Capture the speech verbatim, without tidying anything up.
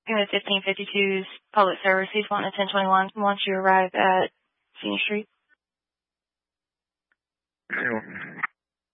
Unit fifteen fifty-two's public service. He's wanting a ten twenty-one once you arrive at Senior Street. Anyway.